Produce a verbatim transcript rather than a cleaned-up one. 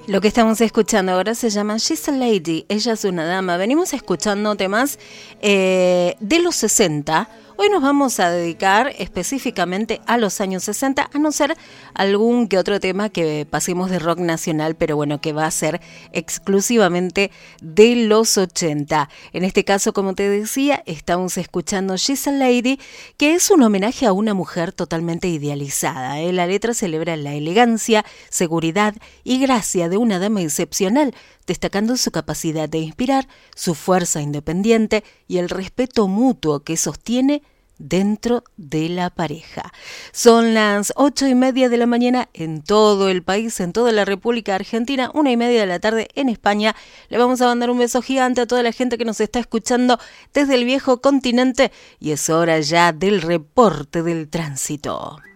Lo que estamos escuchando ahora se llama She's a Lady, ella es una dama. Venimos escuchando temas eh, de los sesenta. Hoy nos vamos a dedicar específicamente a los años sesenta, a no ser algún que otro tema que pasemos de rock nacional, pero bueno, que va a ser exclusivamente de los ochenta. En este caso, como te decía, estamos escuchando She's a Lady, que es un homenaje a una mujer totalmente idealizada, ¿eh? La letra celebra la elegancia, seguridad y gracia de una dama excepcional, destacando su capacidad de inspirar, su fuerza independiente y el respeto mutuo que sostiene dentro de la pareja. Son las ocho y media de la mañana en todo el país, en toda la República Argentina, una y media de la tarde en España. Le vamos a mandar un beso gigante a toda la gente que nos está escuchando desde el viejo continente y es hora ya del reporte del tránsito.